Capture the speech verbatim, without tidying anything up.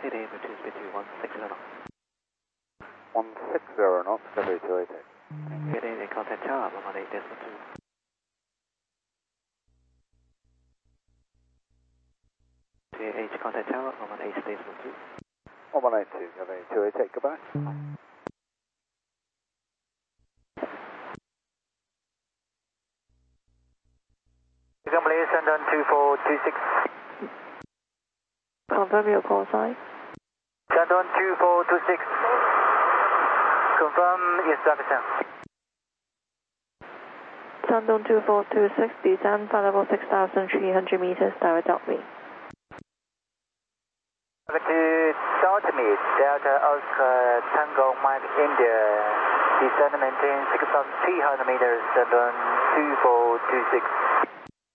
delay to speed to one six zero knots. one six zero knots, W two eight eight. Get in contact tower, one one eight decimal two. T A H contact tower, one one eight decimal two. one one eight two, W two eight eight, goodbye. You can please send on two four two six. Confirm your call sign. Send on two four two six. Confirm instruction. Shandong two four two six, descend flight level six thousand three hundred meters, direct me. To Delta Meet, Delta Oscar Tango Mike India, descend and maintain six thousand three hundred meters, send on two four two six.